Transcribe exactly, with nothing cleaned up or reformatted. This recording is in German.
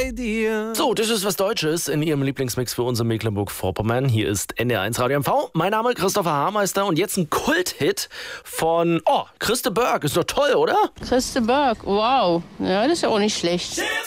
bei dir. So, das ist was Deutsches in Ihrem Lieblingsmix für uns in Mecklenburg-Vorpommern. Hier ist N D R eins Radio M V. Mein Name ist Christopher Haarmeister und jetzt ein Kult-Hit von, oh, Christe Berg. Ist doch toll, oder? Christe Berg, wow. Ja, das ist ja auch nicht schlecht.